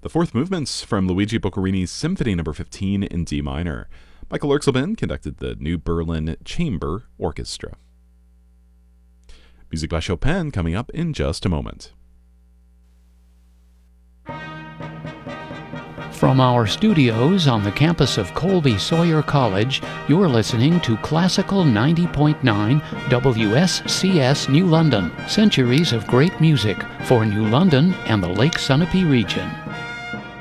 The fourth movement's from Luigi Boccherini's Symphony No. 15 in D minor. Michael Erxleben conducted the New Berlin Chamber Orchestra. Music by Chopin coming up in just a moment. From our studios on the campus of Colby Sawyer College, you're listening to Classical 90.9 WSCS New London, centuries of great music for New London and the Lake Sunapee region.